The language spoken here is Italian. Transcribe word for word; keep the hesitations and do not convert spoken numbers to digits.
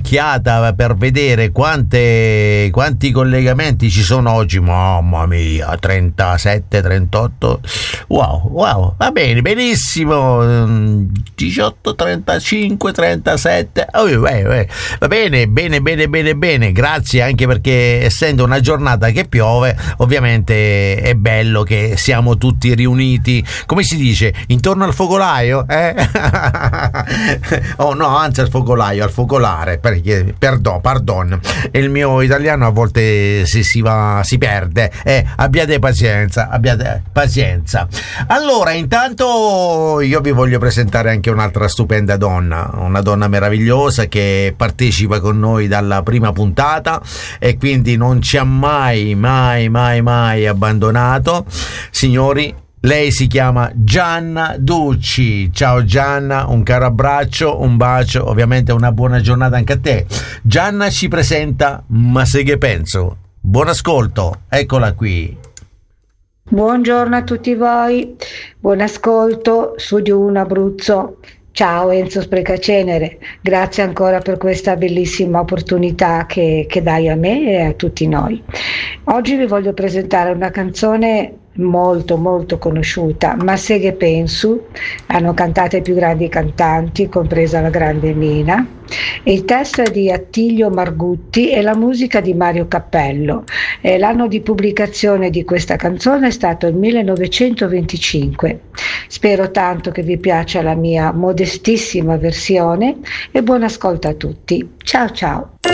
un'occhiata per vedere quante, quanti collegamenti ci sono oggi. Mamma mia, trentasette, trentotto. Wow, wow, va bene, benissimo. diciotto, trentacinque, trentasette. Oh, eh, eh. Va bene, bene, bene, bene, bene. Grazie, anche perché essendo una giornata che piove, ovviamente è bello che siamo tutti riuniti, come si dice, intorno al focolaio, eh? Oh no, anzi al focolaio, al focolare, perché perdon, pardon, il mio italiano a volte si, si va, si perde, eh, abbiate pazienza, abbiate pazienza. Allora, intanto io vi voglio presentare anche un'altra stupenda donna, una donna meravigliosa che partecipa con noi dalla prima puntata e quindi non ci ha mai, mai, mai, mai abbandonato. Signori, lei si chiama Gianna Ducci. Ciao Gianna, un caro abbraccio, un bacio, ovviamente una buona giornata anche a te. Gianna ci presenta Ma sai che penso? Buon ascolto, eccola qui. Buongiorno a tutti voi, buon ascolto, Studio uno Abruzzo. Ciao Enzo Sprecacenere, grazie ancora per questa bellissima opportunità che, che dai a me e a tutti noi. Oggi vi voglio presentare una canzone molto molto conosciuta, Ma se che penso, hanno cantato i più grandi cantanti, compresa la grande Mina. Il testo è di Attilio Margutti e la musica di Mario Cappello. E l'anno di pubblicazione di questa canzone è stato il millenovecentoventicinque. Spero tanto che vi piaccia la mia modestissima versione e buon ascolto a tutti. Ciao ciao.